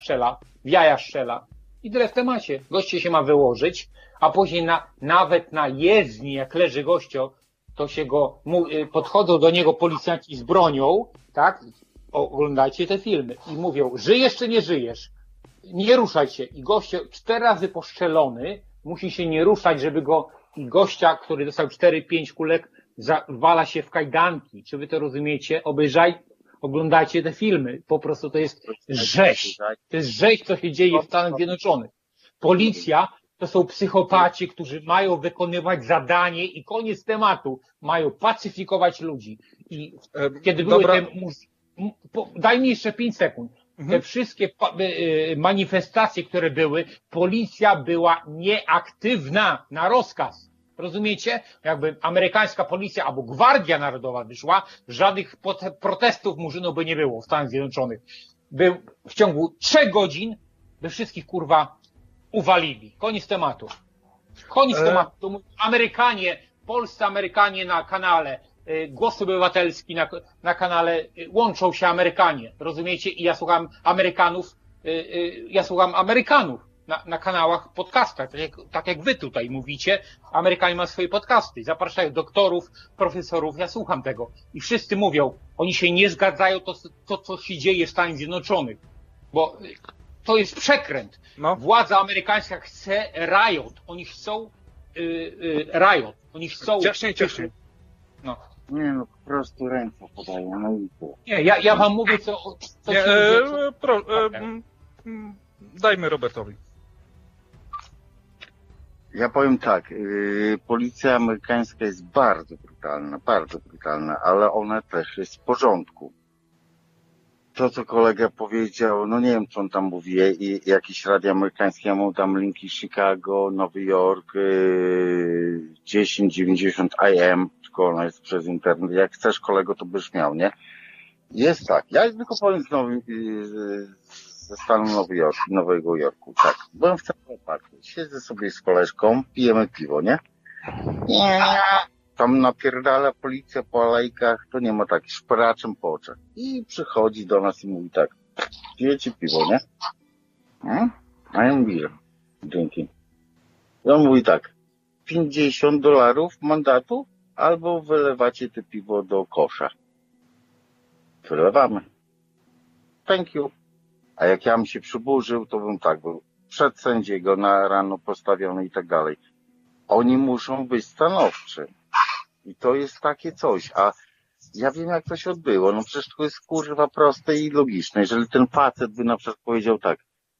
strzela, w jaja strzela. I tyle w temacie. Goście się ma wyłożyć, a później nawet na jezdni, jak leży gościo, to się podchodzą do niego policjanci z bronią, tak? Oglądajcie te filmy i mówią, żyjesz czy nie żyjesz? Nie ruszaj się. I goście 4 razy poszczelony musi się nie ruszać, żeby go i gościa, który dostał 4-5 kulek, wala się w kajdanki. Czy wy to rozumiecie? Oglądajcie te filmy. Po prostu to jest rzeź. To jest rzeź, co się dzieje w Stanach Zjednoczonych. Policja to są psychopaci, którzy mają wykonywać zadanie i koniec tematu. Mają pacyfikować ludzi. I kiedy były te... Daj mi jeszcze 5 sekund. Te wszystkie manifestacje, które były, policja była nieaktywna na rozkaz. Rozumiecie? Jakby amerykańska policja albo Gwardia Narodowa wyszła, żadnych protestów Murzynów by nie było w Stanach Zjednoczonych. W ciągu 3 godzin by wszystkich kurwa uwalili. Koniec tematu. Koniec tematu. Polscy Amerykanie na kanale, Głos Obywatelski na kanale, łączą się Amerykanie. Rozumiecie? I ja słucham Amerykanów na kanałach, podcastach, tak jak wy tutaj mówicie. Amerykanie mają swoje podcasty, zapraszają doktorów, profesorów, ja słucham tego. I wszyscy mówią, oni się nie zgadzają to co się dzieje w Stanach Zjednoczonych. Bo to jest przekręt. No. Władza amerykańska chce riot. Oni chcą riot. Oni chcą... Ciaśniej. No. Nie, no po prostu ręce podają, no i to. Nie, ja wam mówię, co się dzieje. Dajmy Robertowi. Ja powiem tak, policja amerykańska jest bardzo brutalna, ale ona też jest w porządku. To, co kolega powiedział, no nie wiem, co on tam mówi, jakieś radio amerykańskie, ja mu tam linki Chicago, Nowy Jork, 1090 AM, tylko ona jest przez internet. Jak chcesz, kolego, to byś miał, nie? Jest tak. Ja tylko powiem ze stanu Nowego Jorku, tak. Byłem w Central Parku. Siedzę sobie z koleżką, pijemy piwo, nie? Tam napierdala policja po alejkach, to nie ma tak, szperaczem po oczach. I przychodzi do nas i mówi tak, pijecie piwo, nie? A ja mówię, dzięki. I on mówi tak, $50 mandatu, albo wylewacie te piwo do kosza. Wylewamy. Thank you. A jak ja bym się przyburzył, to bym tak był przed sędziego na rano postawiony i tak dalej. Oni muszą być stanowczy. I to jest takie coś. A ja wiem, jak to się odbyło. No przecież to jest kurwa proste i logiczne. Jeżeli ten facet by na przykład powiedział tak,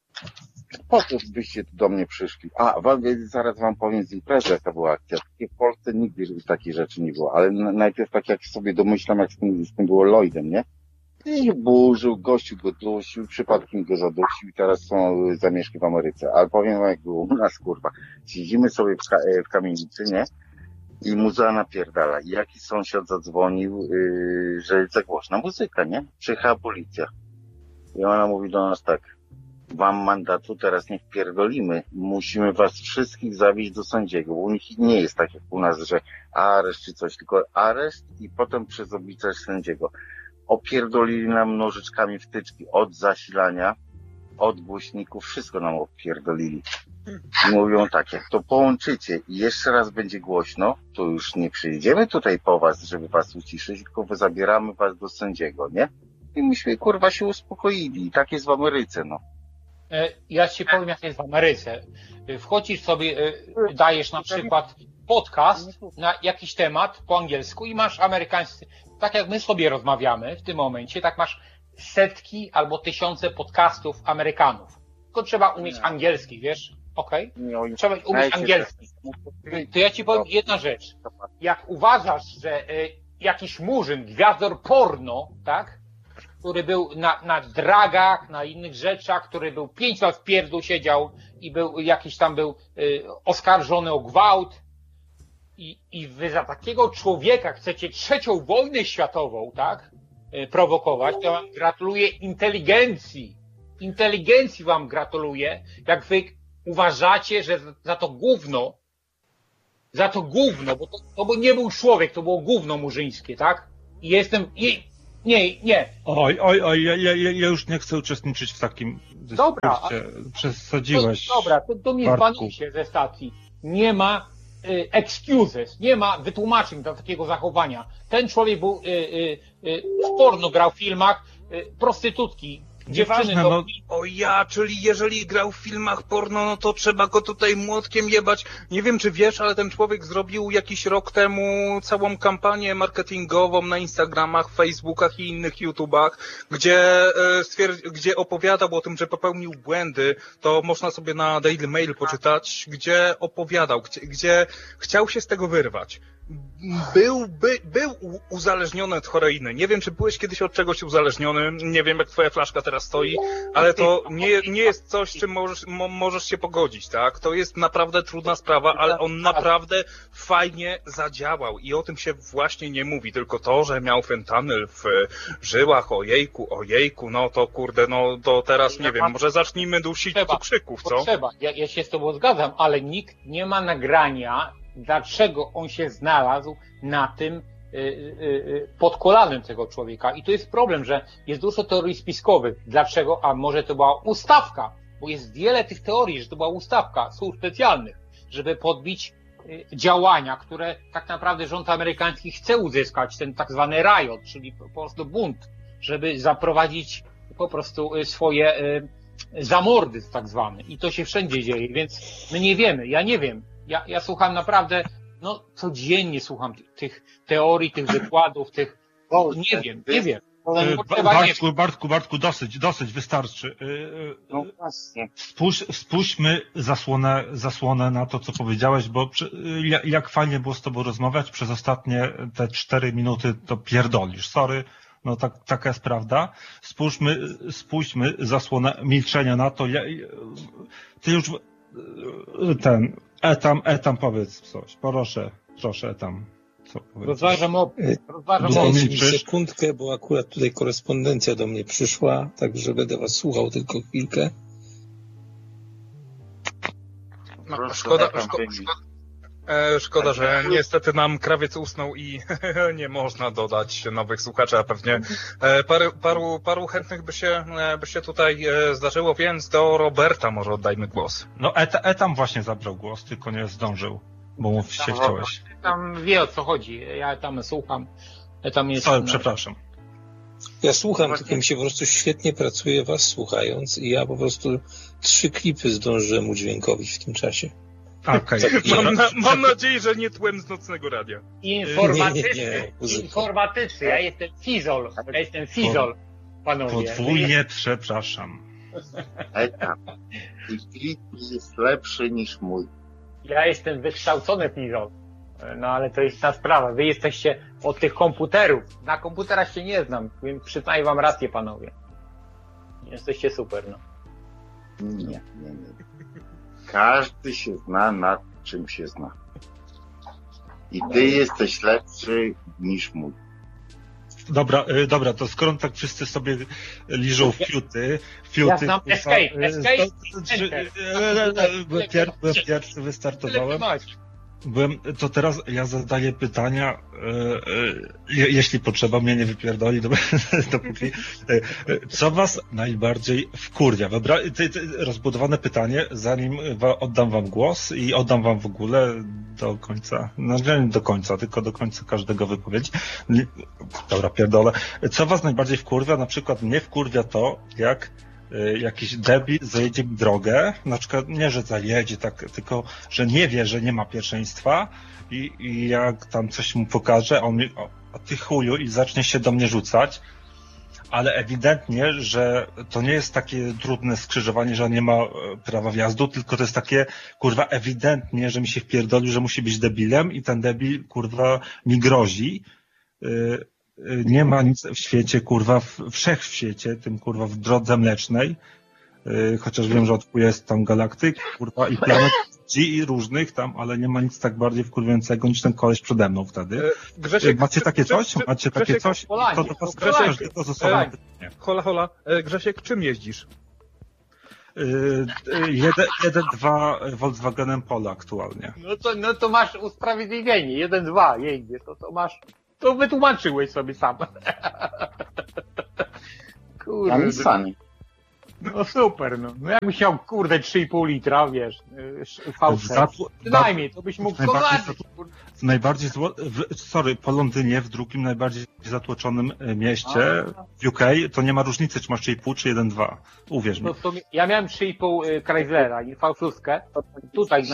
po co byście tu do mnie przyszli? Zaraz wam powiem z imprezy, jaka była akcja. W Polsce nigdy takiej rzeczy nie było. Ale najpierw tak jak sobie domyślam, jak z tym było Lloydem, nie? I się burzył, gościu go dusił, przypadkiem go zadusił i teraz są zamieszki w Ameryce. Ale powiem wam, jak było u nas, kurwa. Siedzimy sobie w kamienicy, nie? I muza napierdala. I jakiś sąsiad zadzwonił, że jest za głośna muzyka, nie? Przyjechała policja. I ona mówi do nas tak, wam mandatu teraz nie wpierdolimy. Musimy was wszystkich zawieźć do sędziego. Bo u nich nie jest tak jak u nas, że areszt czy coś, tylko areszt i potem przez obliczać sędziego. Opierdolili nam nożyczkami wtyczki od zasilania, od głośników, wszystko nam opierdolili. I mówią tak, jak to połączycie i jeszcze raz będzie głośno, to już nie przyjdziemy tutaj po was, żeby was uciszyć, tylko zabieramy was do sędziego, nie? I myśmy, kurwa, się uspokoili. I tak jest w Ameryce, no. Ja ci powiem, jak jest w Ameryce. Wchodzisz sobie, dajesz na przykład podcast na jakiś temat po angielsku i masz amerykańscy, tak jak my sobie rozmawiamy w tym momencie, tak masz setki albo tysiące podcastów Amerykanów. Tylko trzeba umieć angielski, wiesz? Okej? Trzeba umieć angielski. To ja ci powiem jedna rzecz. Jak uważasz, że jakiś murzyn, gwiazdor porno, tak? Który był na dragach, na innych rzeczach, który był 5 lat w pierdlu siedział i był jakiś tam był oskarżony o gwałt. I wy za takiego człowieka chcecie trzecią wojnę światową, tak? Prowokować, to ja wam gratuluję inteligencji. Inteligencji wam gratuluję, jak wy uważacie, że za to gówno, bo to nie był człowiek, to było gówno murzyńskie, tak? I Nie. Oj, ja już nie chcę uczestniczyć w takim Dobra, dyskursie. Przesadziłeś. Dobra, to mnie Bartku. zbanuj się ze stacji. Nie ma excuses, nie ma wytłumaczeń dla takiego zachowania. Ten człowiek był w porno grał w filmach, prostytutki, dziewczyny Nieważne, no. O ja, czyli jeżeli grał w filmach porno, no to trzeba go tutaj młotkiem jebać. Nie wiem, czy wiesz, ale ten człowiek zrobił jakiś rok temu całą kampanię marketingową na Instagramach, Facebookach i innych YouTubach, gdzie opowiadał o tym, że popełnił błędy. To można sobie na Daily Mail poczytać, gdzie opowiadał, gdzie chciał się z tego wyrwać. Był uzależniony od heroiny. Nie wiem, czy byłeś kiedyś od czegoś uzależniony. Nie wiem, jak twoja flaszka teraz stoi, ale to nie jest coś, z czym możesz się pogodzić, tak? To jest naprawdę trudna sprawa, ale on naprawdę fajnie zadziałał i o tym się właśnie nie mówi. Tylko to, że miał fentanyl w żyłach, ojejku, no to kurde, no to teraz nie wiem, może zacznijmy dusić cukrzyków, co? Potrzeba. Ja się z tobą zgadzam, ale nikt nie ma nagrania, dlaczego on się znalazł na tym pod kolanem tego człowieka. I to jest problem, że jest dużo teorii spiskowych. Dlaczego? A może to była ustawka? Bo jest wiele tych teorii, że to była ustawka służb specjalnych, żeby podbić działania, które tak naprawdę rząd amerykański chce uzyskać, ten tak zwany riot, czyli po prostu bunt, żeby zaprowadzić po prostu swoje zamordyzm tak zwany. I to się wszędzie dzieje, więc my nie wiemy, ja nie wiem. Ja słucham naprawdę, no codziennie słucham tych teorii, tych wykładów, tych... Nie wiem. Bartku, dosyć, wystarczy. No właśnie. Spójrzmy zasłonę na to, co powiedziałeś, bo jak fajnie było z tobą rozmawiać, przez ostatnie te 4 minuty to pierdolisz. Sorry, no taka jest prawda. Spójrzmy zasłonę milczenia na to. Ty już Etam, powiedz coś. Proszę, Etam. Co powiedz? Rozważam Dajcie mi sekundkę, bo akurat tutaj korespondencja do mnie przyszła, także będę was słuchał tylko chwilkę. No, Proszę, szkoda, że niestety nam krawiec usnął i nie można dodać nowych słuchaczy, a pewnie paru chętnych by się tutaj zdarzyło, więc do Roberta może oddajmy głos. No Etam właśnie zabrał głos, tylko nie zdążył, bo mów się chciałeś. Tam wie, o co chodzi. Ja tam słucham. Przepraszam. Ja słucham, tylko mi się po prostu świetnie pracuje was słuchając i ja po prostu 3 klipy zdążyłem udźwiękowić w tym czasie. Okay. Mam nadzieję, że nie tłem z nocnego radia. Informatyczny. Ja jestem Fizol. Panowie. Podwójnie przepraszam. Etam. Twój klip jest lepszy niż mój. Ja jestem wykształcony Fizol. No ale to jest ta sprawa. Wy jesteście od tych komputerów. Na komputerach się nie znam, więc przyznaję wam rację, panowie. Jesteście super, no. Nie. Każdy się zna na czym się zna. I ty jesteś lepszy niż mój. Dobra, to skoro tak wszyscy sobie liżą fiuty... Ja znam Escape. Byłem pierwszy, wystartowałem. To teraz ja zadaję pytania, jeśli potrzeba, mnie nie wypierdoli, dopóki. Co was najbardziej wkurwia? Rozbudowane pytanie, zanim oddam wam głos i oddam wam w ogóle do końca, no nie do końca, tylko do końca każdego wypowiedzi. Dobra, pierdolę. Co was najbardziej wkurwia? Na przykład mnie wkurwia to, jak jakiś debil zajedzie mi drogę, na przykład nie, że zajedzie, tak, tylko, że nie wie, że nie ma pierwszeństwa i jak tam coś mu pokaże, on mi, a ty chuju, i zacznie się do mnie rzucać, ale ewidentnie, że to nie jest takie trudne skrzyżowanie, że on nie ma prawa wjazdu, tylko to jest takie, kurwa, ewidentnie, że mi się wpierdolił, że musi być debilem i ten debil, kurwa, mi grozi. Nie ma nic w świecie, kurwa, wszechświecie, tym, kurwa, w drodze mlecznej, chociaż wiem, że od chuja jest tam galaktyk, kurwa, i planet i różnych tam, ale nie ma nic tak bardziej wkurwiającego niż ten koleś przede mną wtedy. Grzesiek, macie takie coś? Macie takie coś? To do was każdego zostało pytanie. Hola. Grzesiek, czym jeździsz? 1.2 Volkswagenem Polo aktualnie. No to masz usprawiedliwienie. 1.2 jeździe, to masz... To wytłumaczyłeś sobie sam. Na Kurde. Nissanie. No super, no. No jakbyś miał, kurde, 3,5 litra, wiesz, V6. Przynajmniej, to byś mógł prowadzić. Najbardziej po Londynie, w drugim najbardziej zatłoczonym mieście w UK, to nie ma różnicy, czy masz 3,5 czy 1,2. Uwierz mi. No ja miałem 3,5 Chryslera i V6 tutaj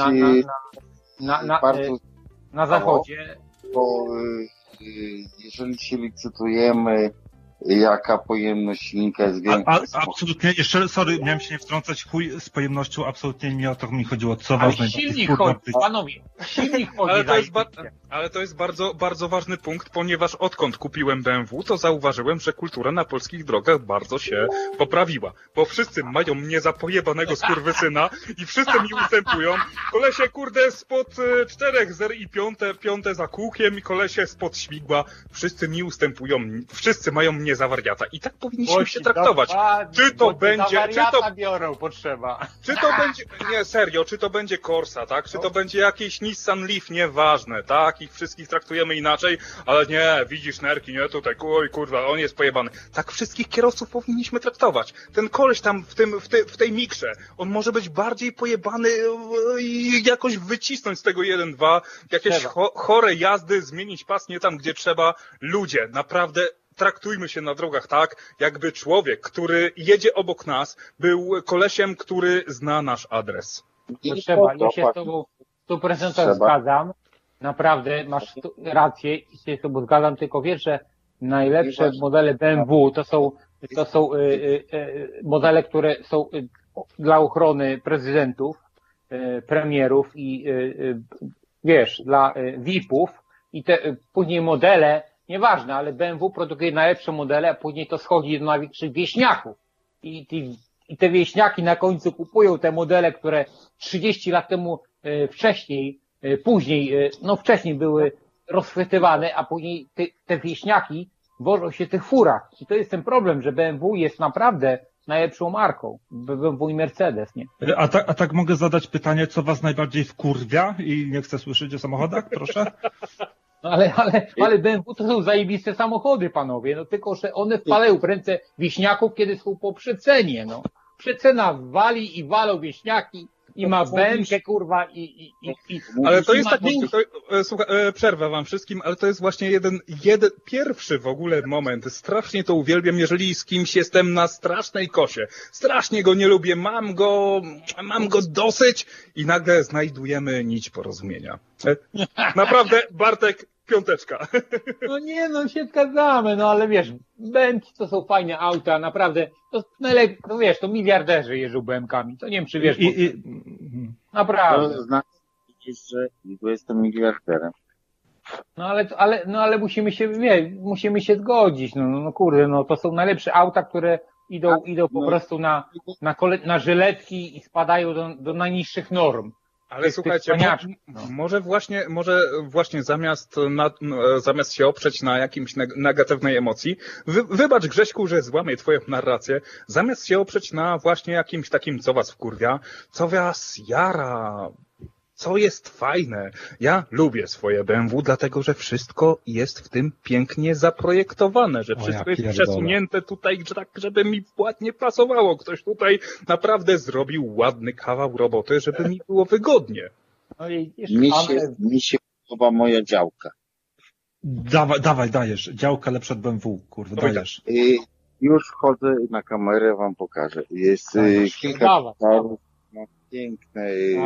na zachodzie. Bo jeżeli się licytujemy, jaka pojemność silnika jest większa. Absolutnie, jeszcze, sorry, miałem się nie wtrącać, chuj z pojemnością, absolutnie nie o to mi chodziło, co Ale ważne. silnik chodzi, panowie, silnik chodzi. Ale to jest bardzo, bardzo ważny punkt, ponieważ odkąd kupiłem BMW, to zauważyłem, że kultura na polskich drogach bardzo się poprawiła. Bo wszyscy mają mnie za pojebanego skurwysyna i wszyscy mi ustępują. Kolesie, kurde, spod 4 zer i piąte za kółkiem i kolesie spod śmigła. Wszyscy mi ustępują, wszyscy mają mnie za wariata. I tak powinniśmy się traktować. Czy to będzie, biorą, potrzeba. Czy to będzie, nie, serio, czy to będzie Corsa, tak? Czy to będzie jakiś Nissan Leaf, nieważne, tak? Ich wszystkich traktujemy inaczej, ale nie, widzisz nerki, nie, tutaj, oj, kurwa, on jest pojebany. Tak wszystkich kierowców powinniśmy traktować. Ten koleś tam w tej mikrze, on może być bardziej pojebany i jakoś wycisnąć z tego 1-2, jakieś chore jazdy, zmienić pas nie tam, gdzie trzeba. Ludzie, naprawdę, traktujmy się na drogach tak, jakby człowiek, który jedzie obok nas, był kolesiem, który zna nasz adres. To trzeba, ja się z tobą 100% zgadzam. Naprawdę, masz rację i się z tobą zgadzam, tylko wiesz, że najlepsze modele BMW to są modele, które są dla ochrony prezydentów, premierów i wiesz, dla VIP-ów i te później modele, nieważne, ale BMW produkuje najlepsze modele, a później to schodzi do największych wieśniaków. I te wieśniaki na końcu kupują te modele, które 30 lat temu wcześniej były rozchwytywane, a później te wieśniaki wożą się w tych furach. I to jest ten problem, że BMW jest naprawdę najlepszą marką. BMW i Mercedes, nie? A tak mogę zadać pytanie, co was najbardziej wkurwia i nie chcę słyszeć o samochodach, proszę? No ale BMW to są zajebiste samochody, panowie, no tylko, że one wpalają w ręce wieśniaków, kiedy są po przecenie, no. Przecena wali i walą wieśniaki i ma bękę, kurwa, ale to jest taki, słuchaj, przerwę wam wszystkim, ale to jest właśnie jeden pierwszy w ogóle moment. Strasznie to uwielbiam, jeżeli z kimś jestem na strasznej kosie. Strasznie go nie lubię, mam go dosyć i nagle znajdujemy nić porozumienia. Naprawdę, Bartek, 5. No nie, no się zgadzamy, no ale wiesz, BMW to są fajne auta, naprawdę, to najlepiej, no wiesz, to miliarderzy jeżdżą BMW-kami, to nie wiem, czy wiesz, naprawdę. To znaczy, że jestem miliarderem. No ale musimy się zgodzić, no kurde, no to są najlepsze auta, które idą po prostu na żyletki i spadają do najniższych norm. Ale słuchajcie, może właśnie zamiast się oprzeć na jakimś negatywnej emocji, wybacz Grześku, że złamię twoją narrację, zamiast się oprzeć na właśnie jakimś takim, co was wkurwia, co was jara, co jest fajne. Ja lubię swoje BMW, dlatego że wszystko jest w tym pięknie zaprojektowane, że wszystko jest przesunięte tutaj, tak, żeby mi ładnie pasowało. Ktoś tutaj naprawdę zrobił ładny kawał roboty, żeby mi było wygodnie. No mi się podoba moja działka. Dajesz. Działka lepsza od BMW, kurde, dajesz. Już wchodzę na kamerę, wam pokażę. Jest kilka parów, piękne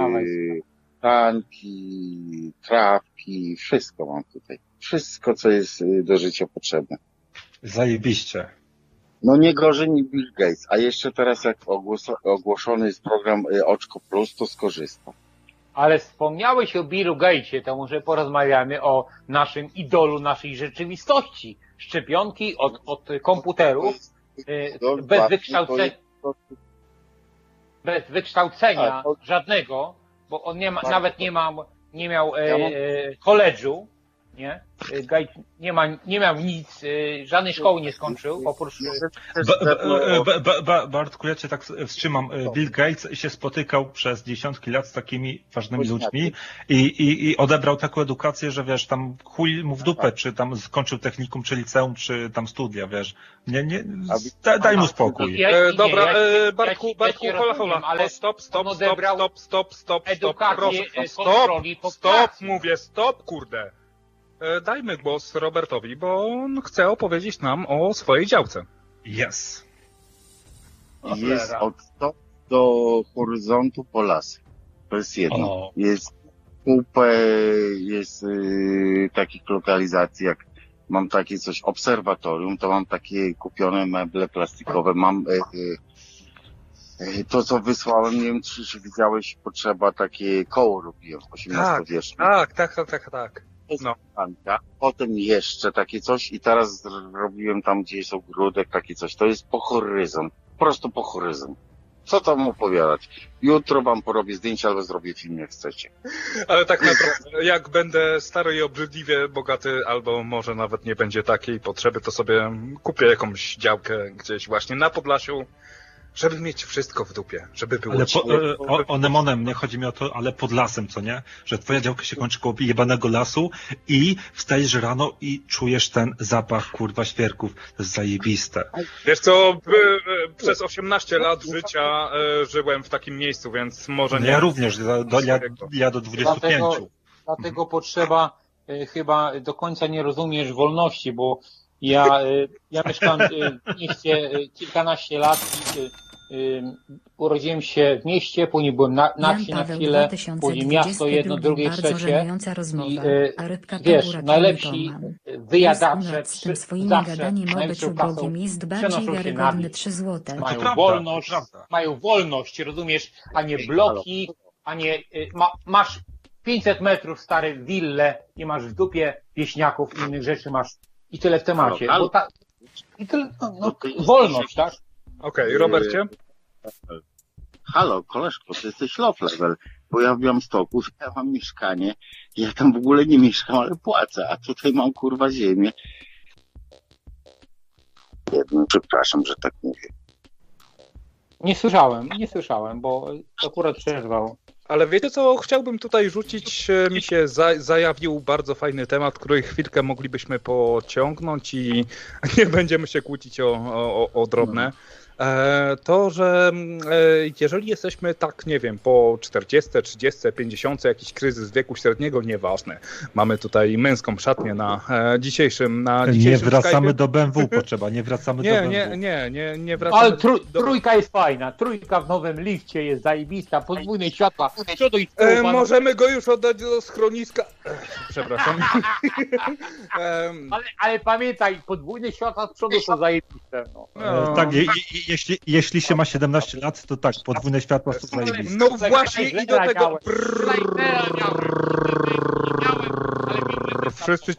tanki, trawki, wszystko mam tutaj. Wszystko, co jest do życia potrzebne. Zajebiście. No nie gorzej niż Bill Gates. A jeszcze teraz jak ogłoszony jest program Oczko Plus, to skorzystam. Ale wspomniałeś o Billu Gatesie, to może porozmawiamy o naszym idolu naszej rzeczywistości. Szczepionki od komputerów, bez wykształcenia żadnego, bo on nawet nie miał koledżu, nie? Gajc nie miał nic, żadnej szkoły nie skończył, oprócz... Bartku, ja cię tak wstrzymam. Bill Gates się spotykał przez dziesiątki lat z takimi ważnymi ludźmi i odebrał taką edukację, że wiesz, tam chuj mu w dupę, czy tam skończył technikum, czy liceum, czy tam studia, wiesz. Daj mu spokój. Dobra, Bartku, hola. Ale stop, mówię, stop, kurde. Dajmy głos Robertowi, bo on chce opowiedzieć nam o swojej działce. Yes. Jest od stop do horyzontu po lasy. To jest jedno. Jest kupę, jest takich lokalizacji, jak mam takie coś, obserwatorium, to mam takie kupione meble plastikowe, mam to, co wysłałem, nie wiem, czy widziałeś, potrzeba takie koło robiłem, 18-wieczne. Tak. No. Potem jeszcze takie coś i teraz zrobiłem tam, gdzie jest ogródek, takie coś. To jest po horyzont, prosto po horyzont. Co tam opowiadać? Jutro wam porobię zdjęcia albo zrobię film, jak chcecie. Ale tak naprawdę, jak będę stary i obrzydliwie bogaty, albo może nawet nie będzie takiej potrzeby, to sobie kupię jakąś działkę gdzieś właśnie na Podlasiu, żeby mieć wszystko w dupie, żeby było Onemonem, nie chodzi mi o to, ale pod lasem, co nie? Że twoja działka się kończy koło jebanego lasu i wstajesz rano i czujesz ten zapach, kurwa, świerków. To jest zajebiste. Wiesz co, przez 18 lat życia żyłem w takim miejscu, więc może nie... Ja również, ja do 25. Dlatego potrzeba, chyba do końca nie rozumiesz wolności, bo ja mieszkam w mieście kilkanaście lat i urodziłem się w mieście, później byłem na wsi na chwilę, później miasto jedno, drugie, trzecie. I wiesz, najlepsi wyjadacze zawsze najlepszą kasą przenoszą się na wieś. Mają wolność, rozumiesz, a nie bloki, a nie masz 500 metrów stare wille i masz w dupie wieśniaków i innych rzeczy masz. I tyle w temacie. I tyle, wolność, tak? Okej, Robercie? Halo, koleżko, ty jesteś low level, bo ja w Białymstoku, ja mam mieszkanie, ja tam w ogóle nie mieszkam, ale płacę, a tutaj mam kurwa ziemię. Przepraszam, że tak mówię. Nie słyszałem, bo akurat przerwał. Ale wiecie co, chciałbym tutaj rzucić, mi się zajawił bardzo fajny temat, który chwilkę moglibyśmy pociągnąć i nie będziemy się kłócić o drobne. To, że jeżeli jesteśmy tak, nie wiem, po 40, 30, 50, jakiś kryzys wieku średniego, nieważne. Mamy tutaj męską szatnię na dzisiejszym Nie wracamy Skype'ie. Do BMW, potrzeba, nie wracamy do BMW. Nie wracamy. Ale trójka jest fajna, trójka w nowym lifcie jest zajebista, podwójne światła. Możemy go już oddać do schroniska. Przepraszam. Ale pamiętaj, podwójne światła z przodu są zajebiste. No. Tak, jeśli się ma 17 lat, to tak, podwójne światła są zajebiste. No właśnie i do tego... Wszyscy...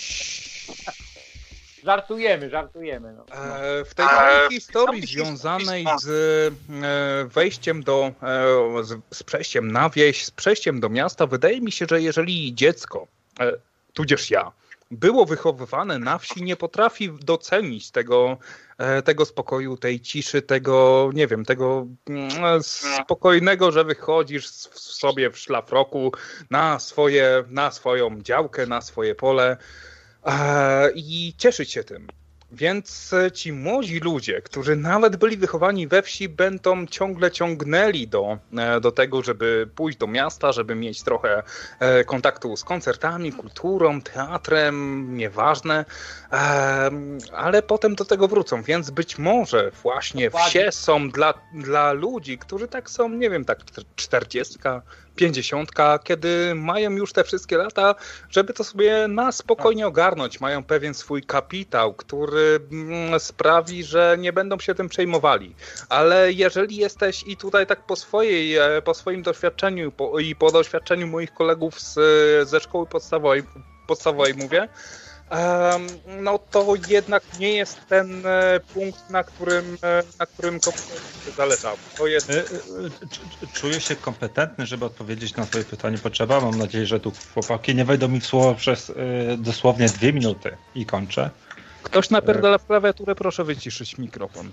Żartujemy. No. W tej całej historii związanej z wejściem z przejściem na wieś, z przejściem do miasta, wydaje mi się, że jeżeli dziecko, tudzież ja, było wychowywane na wsi, nie potrafi docenić tego spokoju, tej ciszy, tego, nie wiem, tego spokojnego, że wychodzisz sobie w szlafroku na swoją działkę, na swoje pole i cieszyć się tym. Więc ci młodzi ludzie, którzy nawet byli wychowani we wsi, będą ciągle ciągnęli do tego, żeby pójść do miasta, żeby mieć trochę kontaktu z koncertami, kulturą, teatrem, nieważne, ale potem do tego wrócą. Więc być może właśnie wsie są dla ludzi, którzy tak są, nie wiem, tak 40, 50, kiedy mają już te wszystkie lata, żeby to sobie na spokojnie ogarnąć. Mają pewien swój kapitał, który sprawi, że nie będą się tym przejmowali. Ale jeżeli jesteś i tutaj tak po swoim doświadczeniu i po doświadczeniu moich kolegów ze szkoły podstawowej mówię, No to jednak nie jest ten punkt, na którym kompetencji zależało. To jest... Czuję się kompetentny, żeby odpowiedzieć na twoje pytanie. Potrzeba. Mam nadzieję, że tu chłopaki nie wejdą mi w słowo przez dosłownie 2 minuty i kończę. Ktoś napierdala w klawiaturę, proszę wyciszyć mikrofon.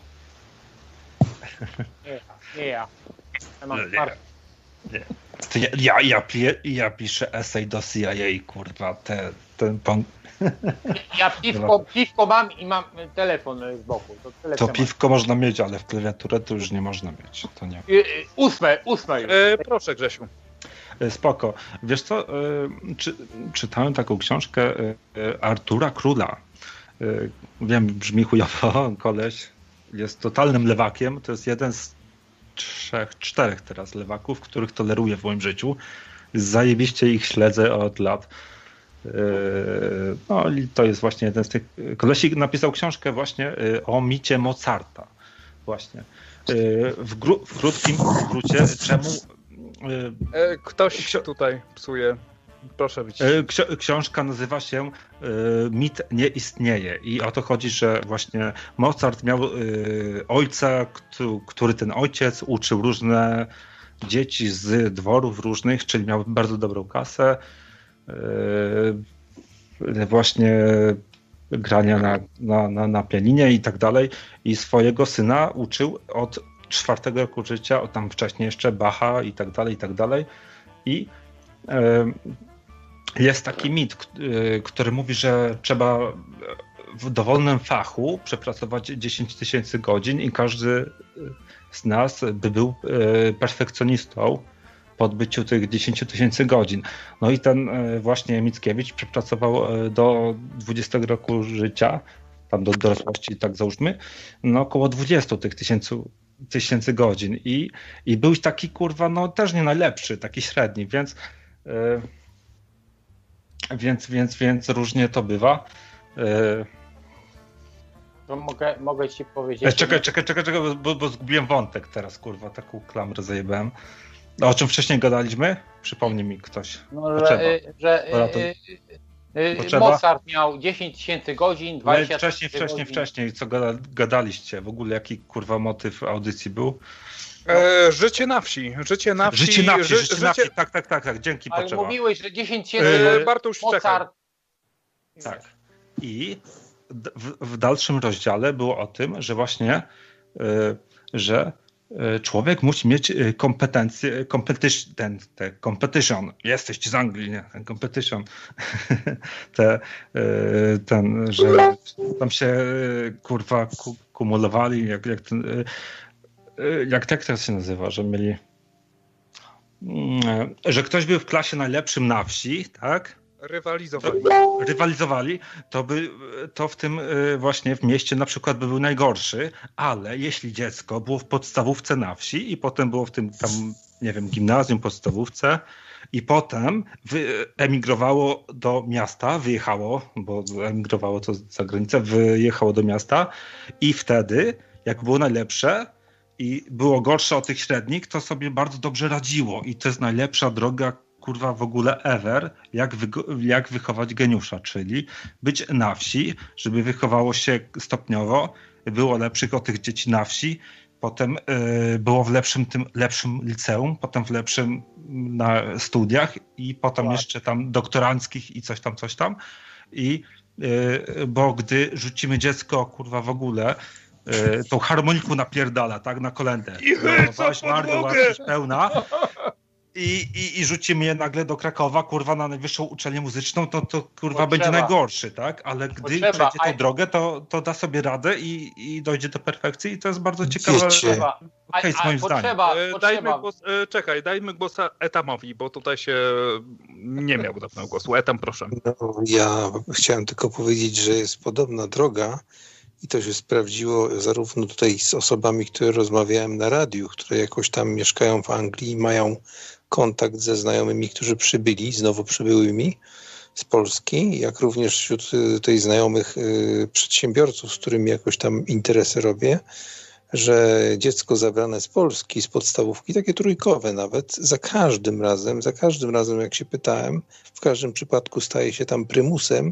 Nie ja. Ja piszę esej do CIA, kurwa, ten pan... Ja piwko mam i mam telefon z boku. To piwko można mieć, ale w klawiaturę to już nie można mieć. To nie. 8 już. Proszę, Grzesiu. Spoko. Wiesz co, czytałem taką książkę Artura Króla. Wiem, brzmi chujowo, koleś jest totalnym lewakiem. To jest jeden z 4 teraz lewaków, których toleruję w moim życiu. Zajebiście ich śledzę od lat. No i to jest właśnie jeden z tych... Kolesik napisał książkę właśnie o micie Mozarta. Właśnie. W krótkim skrócie, czemu... Ktoś tutaj psuje. Proszę być. Książka nazywa się Mit nie istnieje i o to chodzi, że właśnie Mozart miał ojca, który ten ojciec uczył różne dzieci z dworów różnych, czyli miał bardzo dobrą kasę, właśnie grania na pianinie i tak dalej, i swojego syna uczył od 4 roku życia, tam wcześniej jeszcze Bacha i tak dalej i jest taki mit, który mówi, że trzeba w dowolnym fachu przepracować 10 000 godzin i każdy z nas by był perfekcjonistą po odbyciu tych 10 000 godzin. No i ten właśnie Mickiewicz przepracował do 20 roku życia, tam do dorosłości, tak załóżmy, no około 20 tych tysięcy godzin i był taki, kurwa, no też nie najlepszy, taki średni, więc różnie to bywa. To mogę ci powiedzieć... Czekaj, bo zgubiłem wątek teraz, kurwa, taką klamrę zajebałem. O czym wcześniej gadaliśmy? Przypomnij mi ktoś. No, że Mozart miał 10 000 godzin, 20 Wcześniej, co gadaliście? W ogóle jaki, kurwa, motyw audycji był? Życie na wsi. Życie na wsi. Tak, dzięki, ale Potrzeba. mówiłeś, że 10 000 Bartusz, Mozart... Tak. I w dalszym rozdziale było o tym, że właśnie, że człowiek musi mieć kompetencje, competition. Jesteś z Anglii, nie? Ten competition. Że tam się, kurwa, kumulowali, jak to się nazywa, że mieli, że ktoś był w klasie najlepszym na wsi, tak? Rywalizowali, to w tym właśnie w mieście na przykład by był najgorszy, ale jeśli dziecko było w podstawówce na wsi i potem było w tym tam, nie wiem, gimnazjum, podstawówce i potem emigrowało do miasta, wyjechało, bo emigrowało to za granicę, wyjechało do miasta i wtedy, jak było najlepsze i było gorsze od tych średnich, to sobie bardzo dobrze radziło i to jest najlepsza droga, kurwa, w ogóle ever, jak wychować geniusza, czyli być na wsi, żeby wychowało się stopniowo, było lepszych od tych dzieci na wsi, potem było w lepszym liceum, potem w lepszym na studiach i potem jeszcze tam doktoranckich i coś tam. Bo gdy rzucimy dziecko, kurwa, w ogóle tą harmoniką napierdala, tak, na kolędę. Weź bardzo łatwość pełna. I rzucimy je nagle do Krakowa, kurwa, na najwyższą uczelnię muzyczną, to kurwa będzie najgorszy, tak? Ale gdy przejdzie tę drogę, to da sobie radę i dojdzie do perfekcji i to jest bardzo ciekawe. Moim zdaniem. Dajmy głos Etamowi, bo tutaj się nie miał dawno głosu. Etam, proszę. No, ja chciałem tylko powiedzieć, że jest podobna droga i to się sprawdziło zarówno tutaj z osobami, które rozmawiałem na radiu, które jakoś tam mieszkają w Anglii i mają kontakt ze znajomymi, którzy przybyli, znowu przybyłymi z Polski, jak również wśród tej znajomych przedsiębiorców, z którymi jakoś tam interesy robię, że dziecko zabrane z Polski, z podstawówki, takie trójkowe nawet, za każdym razem, jak się pytałem, w każdym przypadku staje się tam prymusem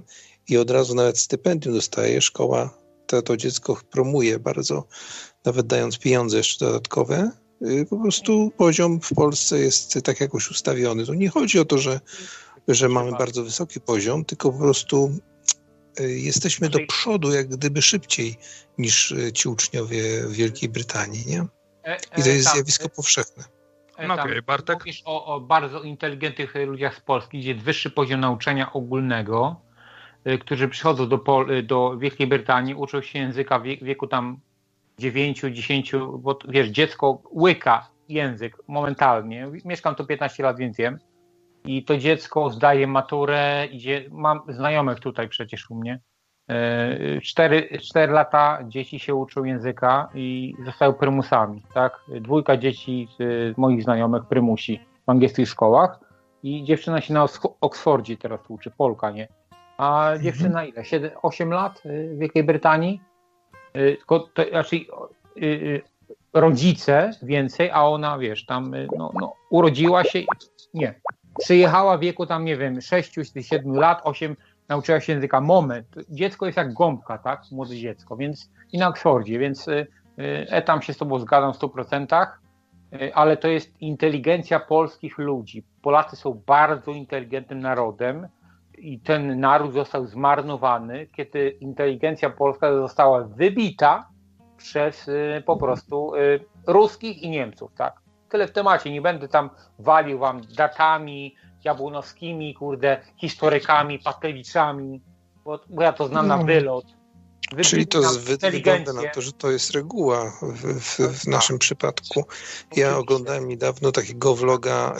i od razu nawet stypendium dostaje. Szkoła to dziecko promuje bardzo, nawet dając pieniądze jeszcze dodatkowe. Po prostu poziom w Polsce jest tak jakoś ustawiony. To nie chodzi o to, że mamy bardzo wysoki poziom, tylko po prostu jesteśmy do przodu jak gdyby szybciej niż ci uczniowie w Wielkiej Brytanii, nie? I to jest zjawisko powszechne. No okej, Bartek? Mówisz o bardzo inteligentnych ludziach z Polski, gdzie jest wyższy poziom nauczania ogólnego, którzy przychodzą do Wielkiej Brytanii, uczą się języka w wieku tam 9, 10, bo wiesz, dziecko łyka język momentalnie. Mieszkam tu 15 lat, więc wiem. I to dziecko zdaje maturę, mam znajomych tutaj przecież u mnie. 4 lata dzieci się uczą języka i zostają prymusami, tak? 2 dzieci z moich znajomych prymusi w angielskich szkołach i dziewczyna się na Oksfordzie teraz uczy, Polka, nie? A dziewczyna ile? 8 lat w Wielkiej Brytanii? Raczej rodzice więcej, a ona, wiesz, tam urodziła się, nie, przyjechała w wieku tam, nie wiem, 6 czy 7 lat, 8, nauczyła się języka. Moment, dziecko jest jak gąbka, tak, młode dziecko, więc i na Oksfordzie, więc tam się z tobą zgadzam w 100%, ale to jest inteligencja polskich ludzi. Polacy są bardzo inteligentnym narodem i ten naród został zmarnowany, kiedy inteligencja polska została wybita przez po prostu Ruskich i Niemców, tak. Tyle w temacie, nie będę tam walił wam datami jabłonowskimi, historykami, Patewiczami, bo ja to znam na wylot. Czyli to wygląda na to, że to jest reguła w naszym przypadku. Ja oglądałem niedawno takiego vloga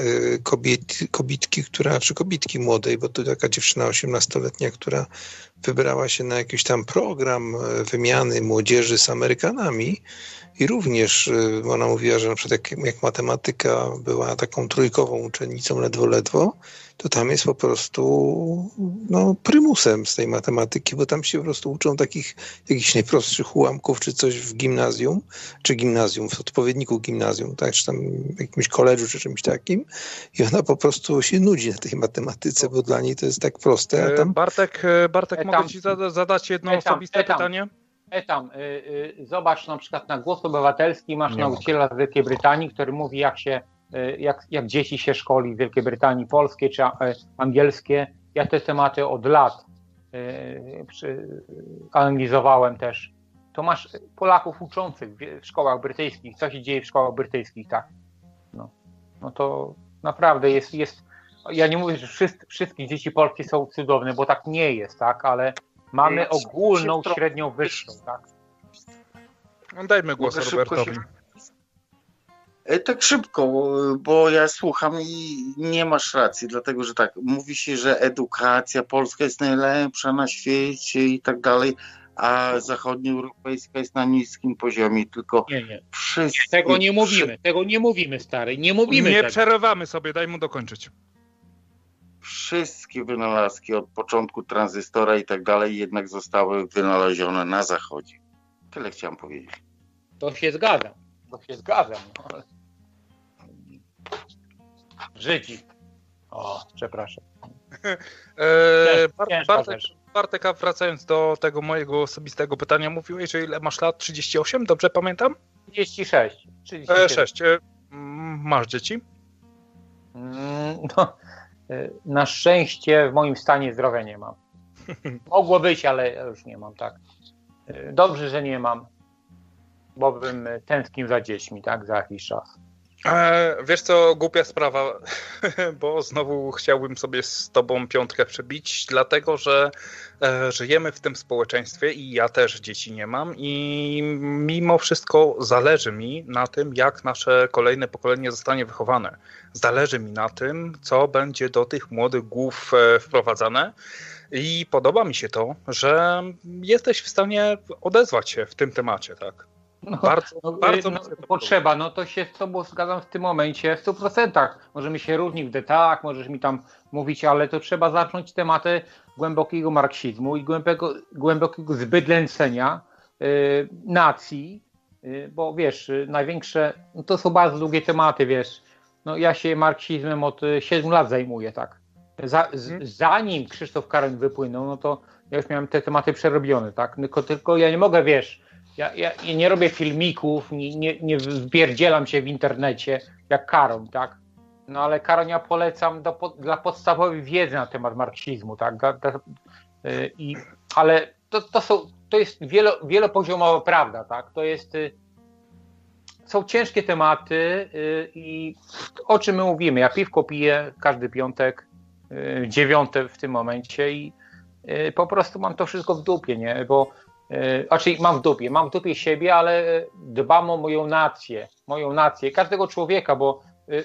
kobitki młodej, bo to taka dziewczyna 18-letnia, która wybrała się na jakiś tam program wymiany młodzieży z Amerykanami i również ona mówiła, że na przykład jak matematyka była taką trójkową uczennicą ledwo, to tam jest po prostu prymusem z tej matematyki, bo tam się po prostu uczą takich jakichś najprostszych ułamków, czy coś w gimnazjum, w odpowiedniku gimnazjum, tak, czy tam w jakimś koledżu, czy czymś takim i ona po prostu się nudzi na tej matematyce, bo dla niej to jest tak proste. A tam... Bartek, mogę ci zadać jedno osobiste pytanie? Zobacz na przykład na Głos Obywatelski, masz nauczyciela z Wielkiej Brytanii, który mówi jak dzieci się szkoli w Wielkiej Brytanii, polskie czy angielskie. Ja te tematy od lat analizowałem też. To masz Polaków uczących w szkołach brytyjskich. Co się dzieje w szkołach brytyjskich, tak? No to naprawdę jest. Ja nie mówię, że wszystkie dzieci polskie są cudowne, bo tak nie jest, tak? Ale mamy ogólną, średnią, wyższą, tak? Dajmy głos Robertowi. Tak szybko, bo ja słucham i nie masz racji, dlatego że tak, mówi się, że edukacja polska jest najlepsza na świecie i tak dalej, a zachodnioeuropejska jest na niskim poziomie, tylko nie. Tego nie mówimy, stary, nie mówimy Nie tego. przerywamy sobie, daj mu dokończyć. Wszystkie wynalazki od początku tranzystora i tak dalej jednak zostały wynalezione na zachodzie. Tyle chciałem powiedzieć. To się zgadzam. No. Żydzi. Przepraszam. Bartek, a wracając do tego mojego osobistego pytania, mówiłeś, że ile masz lat? 38, dobrze pamiętam? 36. 6. Masz dzieci? Na szczęście w moim stanie zdrowia nie mam. Mogło być, ale już nie mam, tak. Dobrze, że nie mam, bo bym tęsknił za dziećmi, tak, za jakiś czas. Wiesz co, głupia sprawa, bo znowu chciałbym sobie z tobą piątkę przebić, dlatego że żyjemy w tym społeczeństwie i ja też dzieci nie mam i mimo wszystko zależy mi na tym, jak nasze kolejne pokolenie zostanie wychowane. Zależy mi na tym, co będzie do tych młodych głów wprowadzane i podoba mi się to, że jesteś w stanie odezwać się w tym temacie, tak? Bardzo potrzeba, to się z tobą zgadzam w tym momencie w 100%. Możemy się różnić w detalach, możesz mi tam mówić, ale to trzeba zacząć tematy głębokiego marksizmu i głębokiego zbydlęcenia nacji, bo wiesz, największe, to są bardzo długie tematy, wiesz, ja się marksizmem od 7 lat zajmuję, tak. Zanim Krzysztof Karoń wypłynął, to Ja już miałem te tematy przerobione, tak? Tylko ja nie mogę, wiesz, ja nie robię filmików, nie wpierdzielam się w internecie jak Karoń, tak? No ale Karoń ja polecam dla podstawowej wiedzy na temat marksizmu, tak? Ale to jest wielopoziomowa prawda, tak? Są ciężkie tematy i o czym my mówimy? Ja piwko piję każdy piątek, 9 w tym momencie i po prostu mam to wszystko w dupie, nie? Bo mam w dupie siebie, ale dbam o moją nację, każdego człowieka, bo